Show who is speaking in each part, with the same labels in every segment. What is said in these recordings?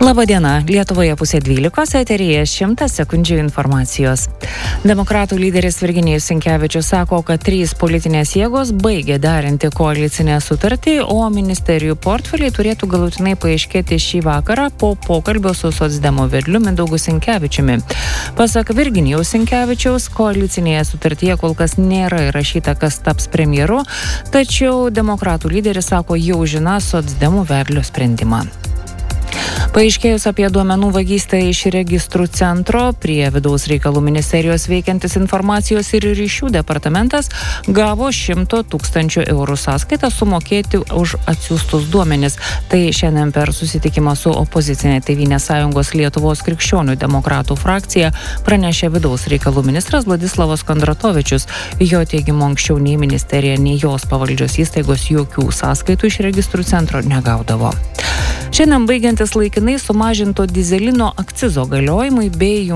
Speaker 1: Labadiena, Lietuvoje 11:30, eteryje 100 sekundžių informacijos. Demokratų lyderis Virginijus Sinkevičius sako, kad 3 politinės jėgos baigė derinti koalicinę sutartį, o ministerijų portfeliai turėtų galutinai paaiškėti šį vakarą po pokalbio su socdemo vedliu Mindaugu Sinkevičiumi. Pasak Virginijaus Sinkevičiaus, koalicinėje sutartyje kol kas nėra įrašyta, kas taps premjeru, tačiau demokratų lyderis sako, jau žino socdemų vedlio sprendimą. Paaiškėjus apie duomenų vagystę iš registrų centro, prie vidaus reikalų ministerijos veikiantis informacijos ir ryšių departamentas gavo 100 000 eurų sąskaitą sumokėti už atsiųstus duomenis. Tai šiandien per susitikimą su opozicinė Tėvynės sąjungos Lietuvos krikščionių demokratų frakcija pranešė vidaus reikalų ministras Vladislavas Kondratovičius. Jo teigimu, anksčiau nei ministerija, nei jos pavaldžios įstaigos jokių sąskaitų iš registrų centro negaudavo. Šiandien baigiantis laikinai sumažinto dizelino akcizo galiojimui bei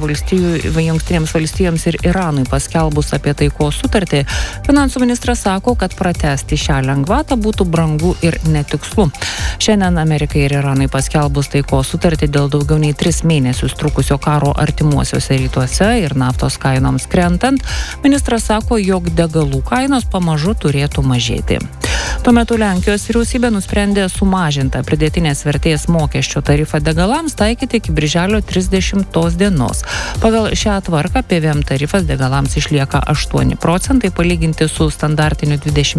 Speaker 1: Jungtinėms valstijoms ir Iranui paskelbus apie taikos sutartį, finansų ministras sako, kad pratęsti šią lengvatą būtų brangu ir netikslu. Šiandien Amerikai ir Iranui paskelbus taikos sutartį dėl daugiau nei 3 mėnesius trukusio karo artimuosiuose rytuose ir naftos kainoms krentant, ministras sako, jog degalų kainos pamažu turėtų mažėti. Tuo metu Lenkijos vyriausybė nusprendė sumažintą pridėtinės vertės mokesčio tarifą degalams taikyti iki birželio 30 dienos. Pagal šią tvarką PVM tarifas degalams išlieka 8% palyginti su standartiniu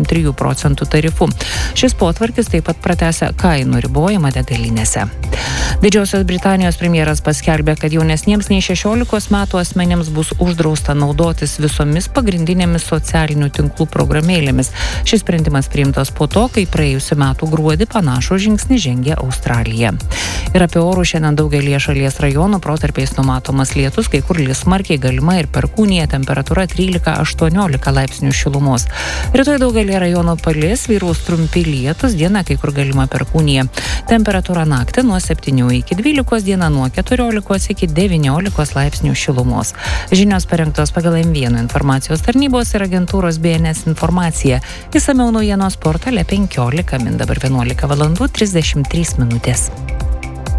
Speaker 1: 23% tarifu. Šis potvarkis taip pat pratęsia kainų ribojimą degalinėse. Didžiosios Britanijos premjeras paskelbė, kad jaunesniems nei 16 metų asmenims bus uždrausta naudotis visomis pagrindinėmis socialinių tinklų programėlėmis. Šis sprendimas priimtas po to, kai praėjusiu metu gruodį panašų žingsnį žengė Australija. Ir apie orų šiandien daugelį šalies rajonų protarpiais numatomas lietus, kai kur lis smarkiai galima ir perkūnija, temperatūra 13-18 laipsnių šilumos. Rytoj daugelį rajonų palis, vyraus trumpi lietus, diena kai kur galima perkūnija. Temperatūra naktį nuo 7 iki 12, diena nuo 14 iki 19 laipsnių šilumos. Žinios parengtos pagal M1 informacijos tarnybos ir agentūros BNS informacija. Išsamiau naujienos portale 15 min dabar 11:33.